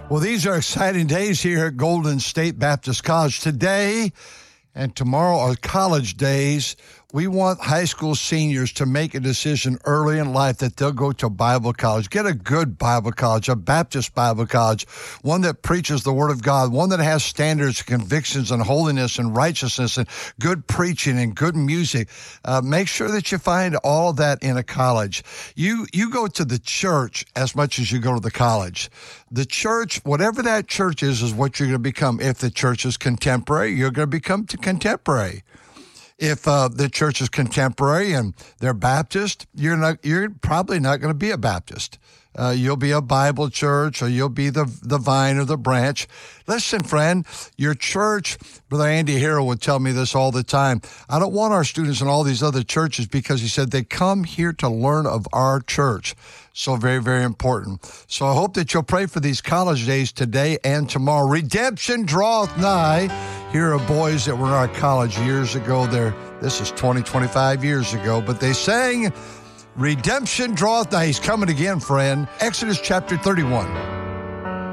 Well, these are exciting days here at Golden State Baptist College. Today and tomorrow are college days. We want high school seniors to make a decision early in life that they'll go to Bible college. Get a good Bible college, a Baptist Bible college, one that preaches the Word of God, one that has standards, convictions, and holiness and righteousness and good preaching and good music. Make sure that you find all of that in a college. You go to the church as much as you go to the college. The church, whatever that church is what you're going to become. If the church is contemporary, you're going to become contemporary. If the church is contemporary and they're Baptist, you're probably not going to be a Baptist. You'll be a Bible church, or you'll be the vine or the branch. Listen, friend, your church, Brother Andy Harrell would tell me this all the time. I don't want our students in all these other churches, because he said they come here to learn of our church. So very, very important. So I hope that you'll pray for these college days today and tomorrow. Redemption draweth nigh. Here are boys that were in our college years ago. This is 25 years ago, but they sang, redemption draweth nigh. He's coming again, friend. Exodus chapter 31.